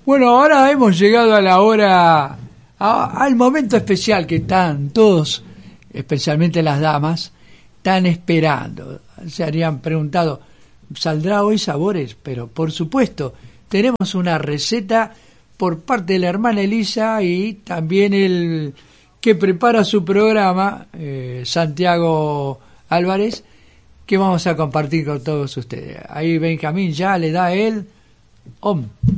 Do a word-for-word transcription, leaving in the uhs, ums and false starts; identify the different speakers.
Speaker 1: Bueno, ahora hemos llegado a la hora, a- al momento especial que están todos, especialmente las damas, están esperando. Se habrían preguntado, ¿saldrá hoy Sabores? Pero por supuesto, tenemos una receta por parte de la hermana Elisa y también el que prepara su programa, eh, Santiago Álvarez, que vamos a compartir con todos ustedes. Ahí Benjamín ya le da el om.